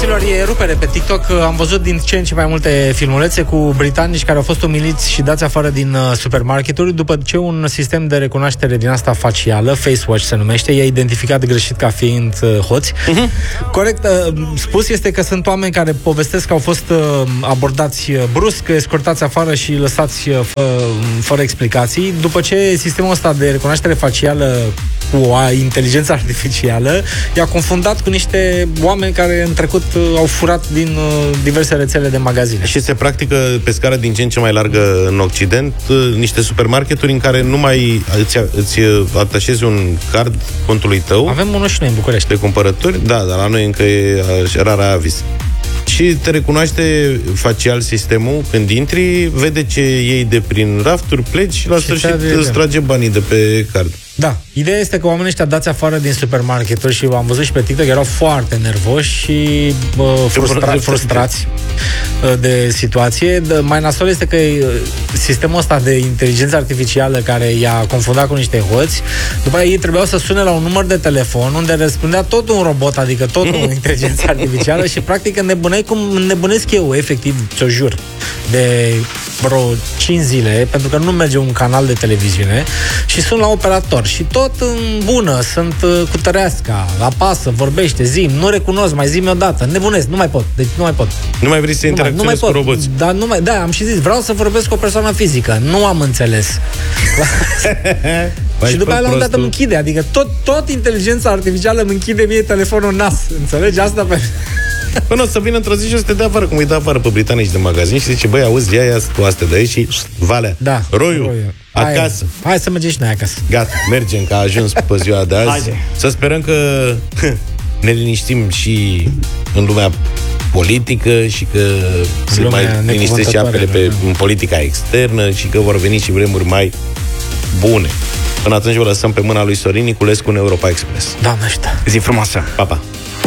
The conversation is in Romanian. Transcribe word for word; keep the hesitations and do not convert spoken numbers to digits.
Fraților, e rupere pe TikTok. Am văzut din ce în ce mai multe filmulețe cu britanici care au fost umiliți și dați afară din uh, supermarketuri după ce un sistem de recunoaștere din asta facială, Face Watch se numește, i-a identificat greșit ca fiind uh, hoți. Uh-huh. Corect, uh, spus este că sunt oameni care povestesc că au fost uh, abordați brusc, escortați afară și lăsați uh, f- fără explicații. După ce sistemul ăsta de recunoaștere facială cu o inteligență artificială i-a confundat cu niște oameni care în trecut uh, au furat din uh, diverse rețele de magazine. Și se practică pe scară din ce în ce mai largă în Occident uh, niște supermarketuri în care nu mai îți, îți atașezi un card contului tău. Avem unul și noi în București. De cumpărături? Da, dar la noi încă e rara avis. Și te recunoaște facial sistemul când intri, vede ce iei de prin rafturi, pleci și la și sfârșit îți trage banii de pe card. Da. Ideea este că oamenii ăștia dați afară din supermarketuri și am văzut și pe TikTok, erau foarte nervoși și bă, frustra- frustrați de situație. De, mai nasol este că sistemul ăsta de inteligență artificială care i-a confundat cu niște hoți, după aia ei trebuiau să sune la un număr de telefon unde răspundea tot un robot, adică tot o inteligență artificială și practic înnebuneai cum înnebunesc eu, efectiv, ți-o jur, de vreo cinci zile, pentru că nu merge un canal de televiziune și sun la operator și tot în bună, sunt uh, cu tăreasca, apasă, vorbește, zi, nu recunosc, mai zi-mi odată, nebunesc, nu mai pot, deci nu mai pot. Nu mai vrei să interacționezi cu roboți? Da, nu mai, da, am și zis, vreau să vorbesc cu o persoană fizică, nu am înțeles. Și după aia la un dat îmi închide, adică tot, tot inteligența artificială îmi închide mie telefonul în nas, înțelegi asta? Pe... Până o să vină într-o zi și o să te dea afară, cum îi dă afară pe britanici de magazin și zice, băi, auzi, ia, ia tu astea de aici și Valea, da, Roiu, Roiu, acasă. Hai, hai să mergem și noi acasă. Gata, mergem, că a ajuns pe ziua de azi. Haide. Să sperăm că ne liniștim și în lumea politică și că se mai liniștesc și apele pe, în politica externă și că vor veni și vremuri mai bune. Până atunci vă lăsăm pe mâna lui Sorin Niculescu în Europa Express. Doamne ajută! Zi frumoasă! Pa, pa!